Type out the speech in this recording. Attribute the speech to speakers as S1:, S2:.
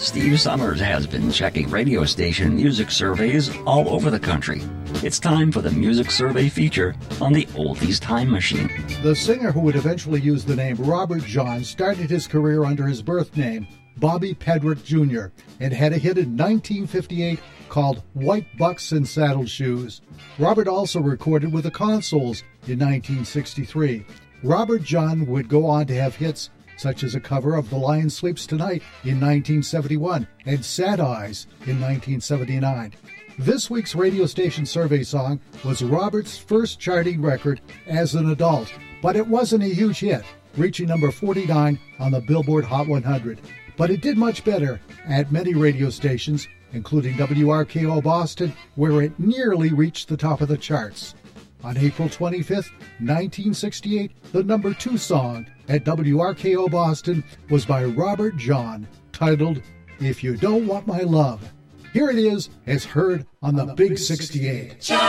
S1: Steve Summers has been checking radio station music surveys all over the country. It's time for the Music Survey feature on the Oldies Time Machine.
S2: The singer who would eventually use the name Robert John started his career under his birth name, Bobby Pedrick Jr., and had a hit in 1958 called White Bucks and Saddle Shoes. Robert also recorded with the Consoles in 1963. Robert John would go on to have hits such as a cover of The Lion Sleeps Tonight in 1971 and Sad Eyes in 1979. This week's radio station survey song was Robert's first charting record as an adult, but it wasn't a huge hit, reaching number 49 on the Billboard Hot 100. But it did much better at many radio stations, including WRKO Boston, where it nearly reached the top of the charts. On April 25th, 1968, the number 2 song at WRKO Boston was by Robert John, titled If You Don't Want My Love. Here it is, as heard on the Big 68.